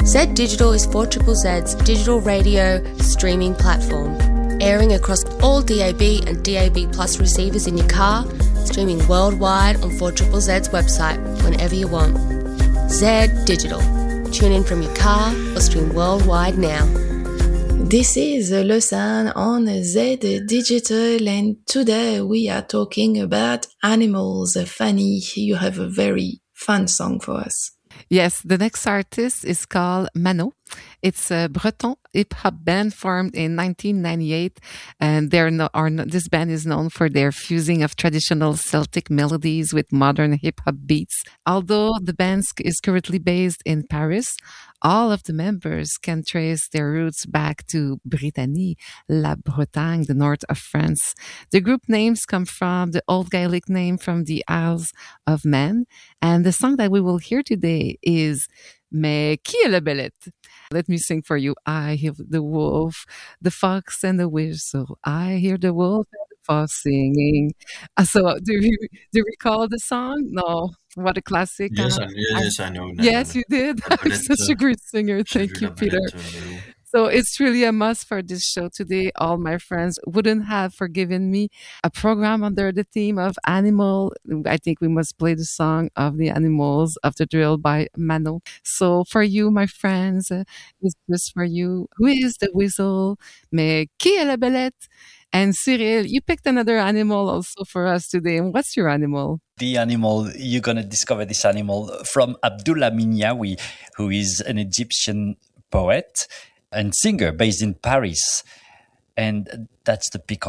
Z Digital is 4ZZZ's digital radio streaming platform, airing across all DAB and DAB Plus receivers in your car, streaming worldwide on 4ZZZ's website whenever you want. Z Digital. Tune in from your car or stream worldwide now. This is Lausanne on Z Digital, and today we are talking about animals. Fanny, you have a very fun song for us. Yes, the next artist is called Mano. It's a Breton hip-hop band formed in 1998, and this band is known for their fusing of traditional Celtic melodies with modern hip-hop beats. Although the band is currently based in Paris, all of the members can trace their roots back to Brittany, La Bretagne, the north of France. The group names come from the Old Gaelic name from the Isles of Man, and the song that we will hear today is Mais qui est la belette? Let me sing for you. I hear the wolf, the fox, and the whistle. I hear the wolf and the fox singing. So, do you recall the song? No. What a classic. Yes, I know. Yes, you did. I'm such a great singer. Thank you, Peter. So it's really a must for this show today. All my friends wouldn't have forgiven me a program under the theme of animal. I think we must play the song of the animals of the drill by Mano. So for you, my friends, it's just for you. Who is the whistle? Mais qui est la belette? And Cyril, you picked another animal also for us today. And what's your animal? The animal, you're going to discover this animal from Abdullah Minyawi, who is an Egyptian poet and singer based in Paris. And that's the pick